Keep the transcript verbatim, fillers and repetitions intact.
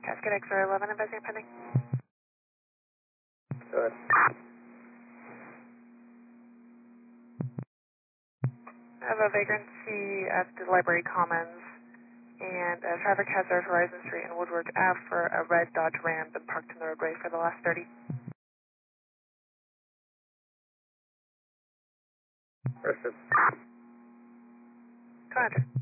Cascade X-ray eleven, investing pending. Good. I have a vagrancy at the Library Commons, and uh, traffic hazard Horizon Street and Woodward Ave for a red Dodge Ram been parked in the roadway for the last thirty. Pursuit. Commander.